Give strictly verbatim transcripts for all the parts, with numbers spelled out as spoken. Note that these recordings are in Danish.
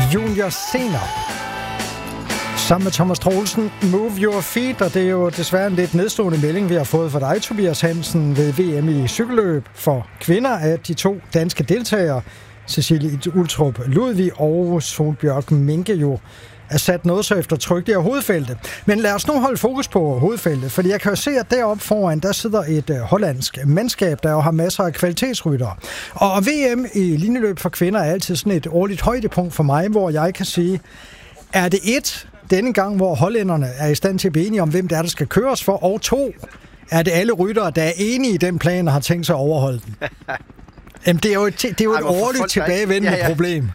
Junior Zener. Sammen med Thomas Troelsen, Move Your Feet, og det er jo desværre en lidt nedstående melding, vi har fået fra dig, Tobias Hansen, ved V M i cykelløb for kvinder af de to danske deltagere, Cecilie Ultrup Ludvig og Solbjørg Minke, jo er sat noget så eftertrykkeligt af hovedfeltet. Men lad os nu holde fokus på hovedfeltet, fordi jeg kan jo se, at deroppe foran, der sidder et uh, hollandsk mandskab, der jo har masser af kvalitetsryttere. Og V M i linjeløb for kvinder er altid sådan et årligt højdepunkt for mig, hvor jeg kan sige, er det et, denne gang, hvor hollænderne er i stand til at blive enige om, hvem det er, der skal køres for, og to, er det alle ryttere, der er enige i den plan og har tænkt sig at overholde den? Jamen, det er jo et, det er jo et Ej, årligt tilbagevendende ja, ja. problem.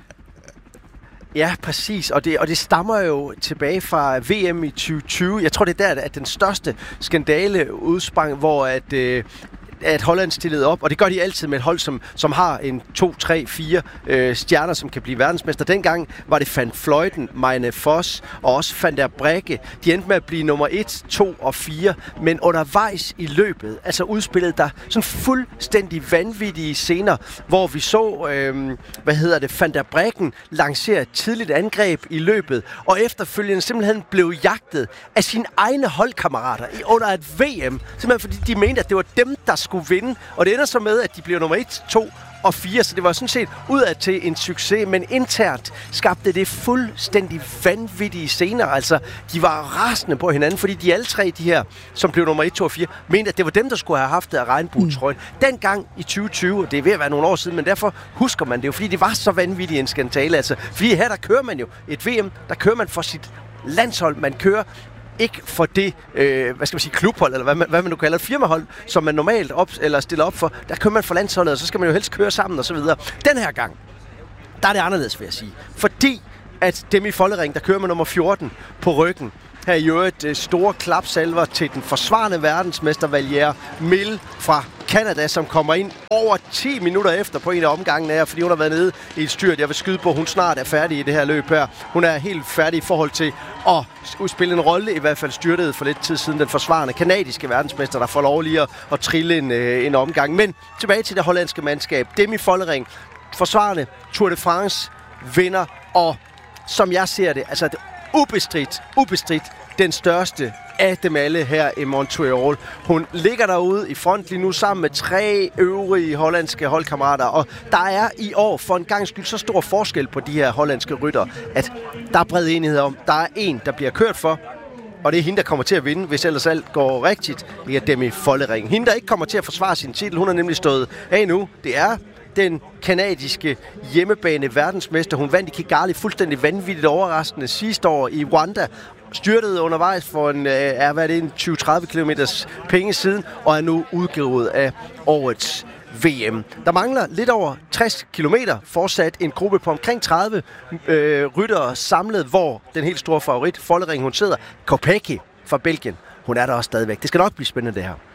Ja, præcis, og det, og det stammer jo tilbage fra V M i tyve tyve. Jeg tror, det er der, at den største skandale udsprang, hvor at, øh, at Holland stillede op, og det gør de altid med et hold, som, som har en to, tre, fire øh, stjerner, som kan blive verdensmester. Dengang var det Van Vleuten, Meine Voss og også Van der Breggen. De endte med at blive nummer et, to og fire, men undervejs i løbet, altså udspillede der sådan fuldstændig vanvittige scener, hvor vi så, øh, hvad hedder det, Van der Breggen lancere et tidligt angreb i løbet, og efterfølgende simpelthen blev jagtet af sine egne holdkammerater under et V M, simpelthen fordi de mente, at det var dem, der skulle vinde, og det ender så med, at de bliver nummer et, to og fire, så det var sådan set udad til en succes, men internt skabte det fuldstændig vanvittige scener. Altså, de var rasende på hinanden, fordi de alle tre, de her, som blev nummer et, to og fire, mente, at det var dem, der skulle have haft det af regnbuetrøjen. Mm. Dengang i tyve tyve, det er ved at være nogle år siden, men derfor husker man det jo, fordi det var så vanvittigt en skandale. Altså, fordi her, der kører man jo et V M, der kører man for sit landshold, man kører ikke for det, øh, hvad skal man sige, klubhold, eller hvad man, hvad man nu kalder et firmahold, som man normalt op, eller stiller op for. Der kører man for landsholdet, og så skal man jo helst køre sammen, og så videre. Den her gang, der er det anderledes, vil jeg sige. Fordi at Demi Vollering, der kører med nummer fjorten på ryggen, her i øvrigt øh, store klapsalver til den forsvarende verdensmester Valier Mill fra Canada, som kommer ind over ti minutter efter på en af omgangene her, fordi hun har været nede i et styrt. Jeg vil skyde på, at hun snart er færdig i det her løb her. Hun er helt færdig i forhold til at spille en rolle, i hvert fald styrtede for lidt tid siden, den forsvarende kanadiske verdensmester, der får lov lige at, at trille en, øh, en omgang. Men tilbage til det hollandske mandskab. Demi Vollering, forsvarende Tour de France, vinder, og som jeg ser det, altså det ubestridt, ubestridt den største af dem alle her i Montreal. Hun ligger derude i front lige nu sammen med tre øvrige hollandske holdkammerater, og der er i år for en gang skyld så stor forskel på de her hollandske rytter, at der er bred enighed om, der er en, der bliver kørt for, og det er hende, der kommer til at vinde, hvis ellers alt går rigtigt. Det er Demi Vollering. Hende, der ikke kommer til at forsvare sin titel, hun har nemlig stået af nu. Det er den kanadiske hjemmebane verdensmester. Hun vandt i Kigali fuldstændig vanvittigt overraskende sidste år i Rwanda. Styrtede undervejs for en, er, hvad er det, en tyve til tredive kilometers penge siden, og er nu udgivet af årets V M. Der mangler lidt over tres kilometer, fortsat en gruppe på omkring tredive øh, ryttere samlet, hvor den helt store favorit, Vollering, hun sidder. Kopecky fra Belgien, hun er der også stadigvæk. Det skal nok blive spændende, det her.